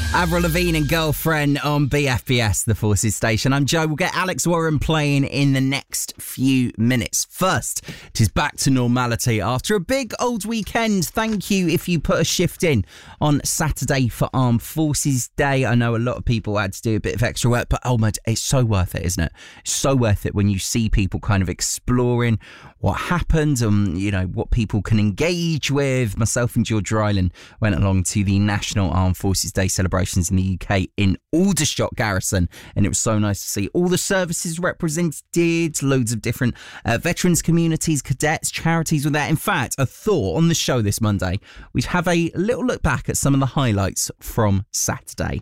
Avril Lavigne and Girlfriend on BFBS, the Forces Station. I'm Joe. We'll get Alex Warren playing in the next few minutes. First, it is back to normality after a big old weekend. Thank you if you put a shift in on Saturday for Armed Forces Day. I know a lot of people had to do a bit of extra work, but it's so worth it, isn't it? It's so worth it when you see people kind of exploring what happened and, you know, what people can engage with. Myself and George Ryland went along to the National Armed Forces Day celebrations in the UK in Aldershot Garrison, and it was so nice to see all the services represented, loads of different veterans communities, cadets, charities with that. In fact, I thought on the show this Monday we'd have a little look back at some of the highlights from Saturday.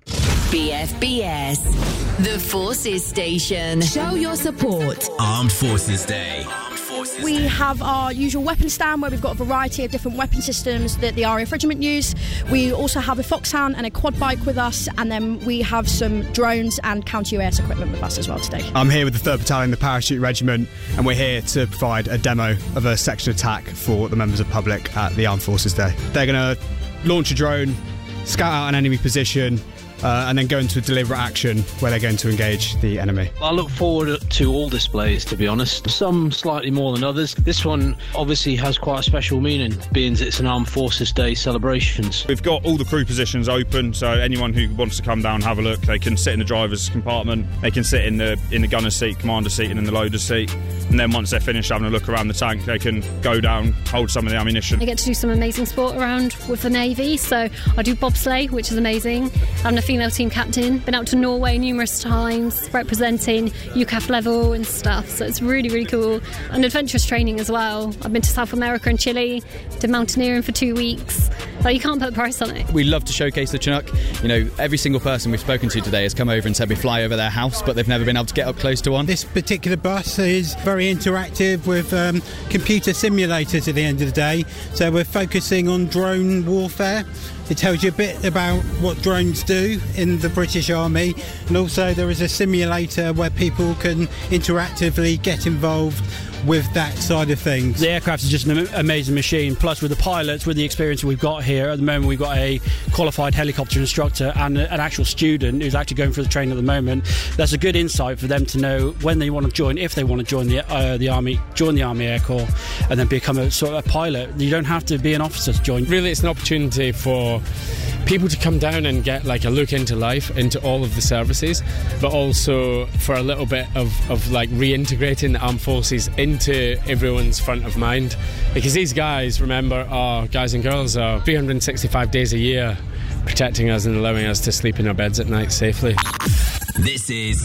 BFBS, the Forces Station. Show your support. Armed Forces Day. We have our usual weapon stand where we've got a variety of different weapon systems that the RAF Regiment use. We also have a Foxhound and a quad bike with us, and then we have some drones and counter-UAS equipment with us as well today. I'm here with the 3rd Battalion, the Parachute Regiment, and we're here to provide a demo of a section attack for the members of the public at the Armed Forces Day. They're going to launch a drone, scout out an enemy position, and then go into a deliberate action where they're going to engage the enemy. I look forward to all displays, to be honest. Some slightly more than others. This one obviously has quite a special meaning, being it's an Armed Forces Day celebrations. We've got all the crew positions open, so anyone who wants to come down and have a look, they can sit in the driver's compartment, they can sit in the gunner's seat, commander's seat, and in the loader's seat. And then once they're finished having a look around the tank, they can go down, hold some of the ammunition. I get to do some amazing sport around with the Navy, so I do bobsleigh, which is amazing. I'm a female team captain, been out to Norway numerous times, representing UCAF level and stuff, so it's really, really cool. And adventurous training as well. I've been to South America and Chile, did mountaineering for 2 weeks. So you can't put a price on it. We love to showcase the Chinook. You know, every single person we've spoken to today has come over and said we fly over their house, but they've never been able to get up close to one. This particular bus is very interactive with computer simulators at the end of the day. So we're focusing on drone warfare. It tells you a bit about what drones do in the British Army, and also there is a simulator where people can interactively get involved with that side of things. The aircraft is just an amazing machine, plus with the pilots, with the experience we've got here at the moment, we've got a qualified helicopter instructor and an actual student who's actually going through the training at the moment. That's a good insight for them to know when they want to join, if they want to join the Army, join the Army Air Corps and then become a sort of a pilot. You don't have to be an officer to join. Really, it's an opportunity for people to come down and get like a look into life, into all of the services, but also for a little bit of like reintegrating the armed forces into everyone's front of mind, because these guys, remember, are guys and girls, are 365 days a year protecting us and allowing us to sleep in our beds at night safely. This is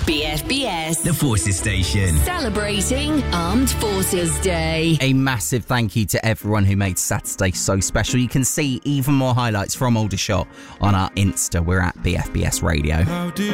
BFBS, the Forces Station, celebrating Armed Forces Day. A massive thank you to everyone who made Saturday so special. You can see even more highlights from Aldershot on our Insta. We're at BFBS Radio.